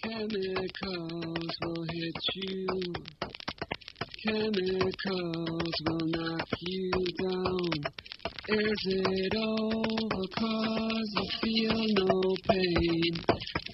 Chemicals will hit you. Chemicals will knock you down. Is it over 'cause you feel no pain?